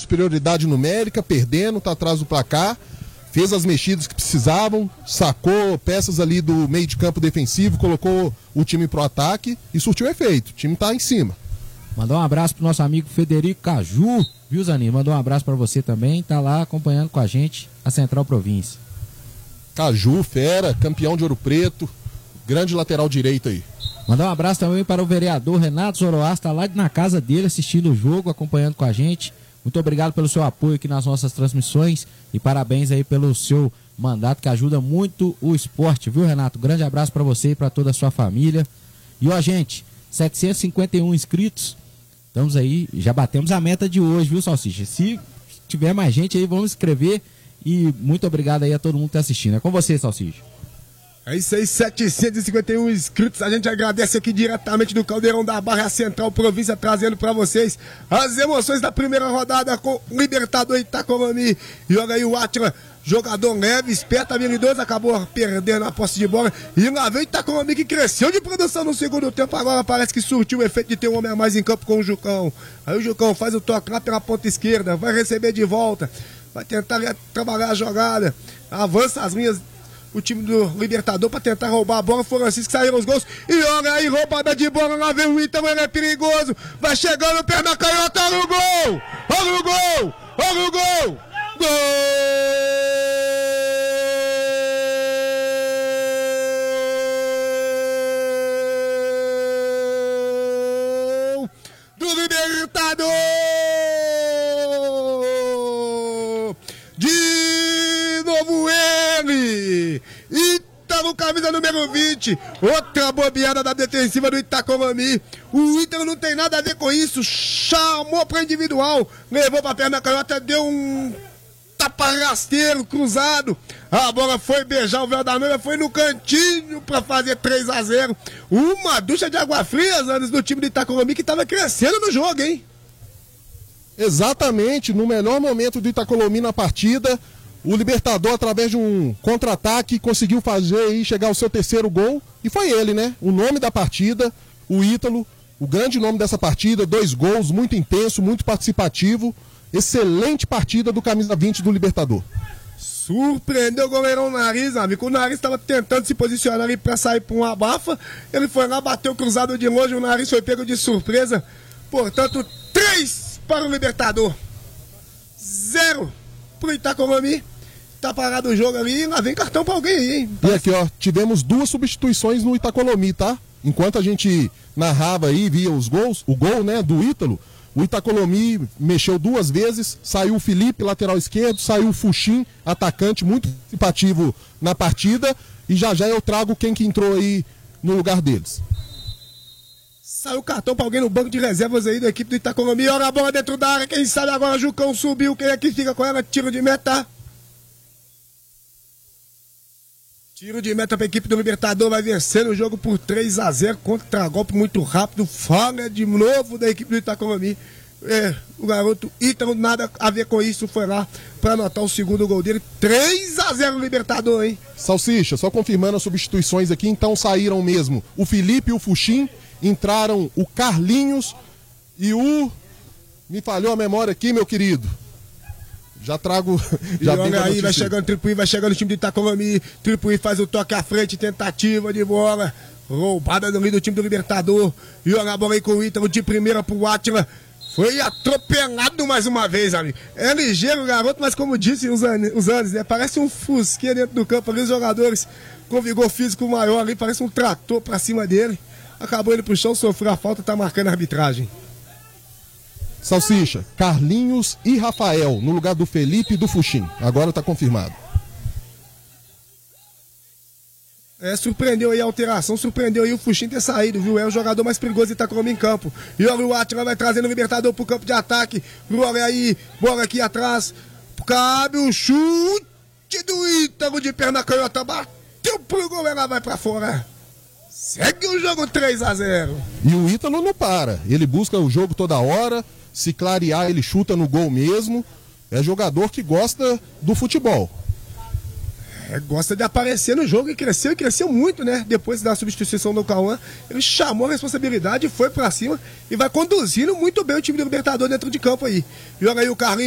superioridade numérica, perdendo, tá atrás do placar, fez as mexidas que precisavam, sacou peças ali do meio de campo defensivo, colocou o time pro ataque e surtiu efeito. O time tá em cima. Mandar um abraço pro nosso amigo Federico Caju, viu, Zaninho? Mandou um abraço para você também, tá lá acompanhando com a gente a Central Província. Caju, fera, campeão de Ouro Preto, grande lateral direito aí. Mandar um abraço também para o vereador Renato Zoroasta, lá na casa dele, assistindo o jogo, acompanhando com a gente. Muito obrigado pelo seu apoio aqui nas nossas transmissões e parabéns aí pelo seu mandato, que ajuda muito o esporte, viu, Renato? Grande abraço para você e para toda a sua família. E ó, gente, 751 inscritos, estamos aí, já batemos a meta de hoje, viu, Salsicha? Se tiver mais gente aí, vamos escrever e muito obrigado aí a todo mundo que está assistindo. É com você, Salsicha. É isso aí, 751 inscritos, a gente agradece aqui diretamente do Caldeirão da Barra, a Central Província, trazendo pra vocês as emoções da primeira rodada com o Libertador Itacolomi. E olha aí o Átila, jogador leve, esperto, habilidoso, acabou perdendo a posse de bola. E lá vem o Itacolomi, que cresceu de produção no segundo tempo, agora parece que surtiu o efeito de ter um homem a mais em campo com o Jucão. Aí o Jucão faz o toque lá pela ponta esquerda, vai receber de volta, vai tentar trabalhar a jogada, avança as linhas o time do Libertador para tentar roubar a bola. Foram assim que saíram os gols. E olha aí, roubada de bola. Lá vem o Ítalo, ele é perigoso. Vai chegando, perna canhota, olha o gol! Olha o gol! Olha o gol! Gol! Do Libertador! De novo ele! Ítalo, camisa número 20, outra bobeada da defensiva do Itacolomi. O Ítalo não tem nada a ver com isso, chamou para individual, levou para a perna canhota, deu um tapa rasteiro, cruzado. A bola foi beijar o véu da noiva, foi no cantinho para fazer 3-0. Uma ducha de água fria, anos do time do Itacolomi, que estava crescendo no jogo, hein? Exatamente, no melhor momento do Itacolomi na partida, o Libertador, através de um contra-ataque, conseguiu fazer e chegar ao seu terceiro gol. E foi ele, né? O nome da partida, o Ítalo, o grande nome dessa partida, 2 gols, muito intenso, muito participativo. Excelente partida do camisa 20 do Libertador. Surpreendeu o goleirão Nariz, amigo. O Nariz estava tentando se posicionar ali para sair para um abafa. Ele foi lá, bateu cruzado de longe, o Nariz foi pego de surpresa. Portanto, 3 para o Libertador. 0 pro Itacolomi. Tá parado o jogo ali, lá vem cartão pra alguém aí, hein? E aqui, ó, tivemos 2 substituições no Itacolomi, tá? Enquanto a gente narrava aí, via os gols, o gol, né, do Ítalo, o Itacolomi mexeu 2 vezes, saiu o Felipe, lateral esquerdo, saiu o Fuxim, atacante, muito participativo na partida, e já eu trago quem que entrou aí no lugar deles. Saiu o cartão pra alguém no banco de reservas aí da equipe do Itacolomi. Olha a bola dentro da área. Quem sabe agora o Jucão subiu. Quem é que fica com ela? Tiro de meta. Tiro de meta pra equipe do Libertador. Vai vencendo o jogo por 3-0. Contra-golpe muito rápido. Falha de novo da equipe do Itacolomi. O garoto Ítalo, nada a ver com isso. Foi lá pra anotar o segundo gol dele. 3-0 no Libertador, hein? Salsicha, só confirmando as substituições aqui. Então saíram mesmo o Felipe e o Fuxim. Entraram o Carlinhos e o... Me falhou a memória aqui, meu querido. Já trago... Já e olha aí, vai chegando o Tripuí, vai chegando o time do Itacolomi. Tripuí faz o toque à frente, tentativa de bola. Roubada no meio do time do Libertador. E olha a bola aí com o Ítalo de primeira pro Átila. Foi atropelado mais uma vez, amigo. É ligeiro o garoto, mas como disse os anos, né? Parece um fusquinha dentro do campo ali, os jogadores com vigor físico maior ali, parece um trator pra cima dele. Acabou ele pro chão, sofreu a falta, tá marcando a arbitragem. Salsicha, Carlinhos e Rafael, no lugar do Felipe e do Fuxim. Agora tá confirmado. Surpreendeu aí a alteração, surpreendeu aí o Fuxim ter saído, viu? É o jogador mais perigoso de Itacolomi em campo. E olha o Átila vai trazendo o Libertador pro campo de ataque. Olha aí, bola aqui atrás. Cabe o chute do Ítalo de perna canhota, bateu pro gol, ela vai pra fora. Segue o jogo 3-0. E o Ítalo não para. Ele busca o jogo toda hora. Se clarear, ele chuta no gol mesmo. É jogador que gosta do futebol. Gosta de aparecer no jogo e cresceu muito, né? Depois da substituição do Cauã, ele chamou a responsabilidade, foi pra cima e vai conduzindo muito bem o time do Libertador dentro de campo aí. E olha aí o Carlinhos.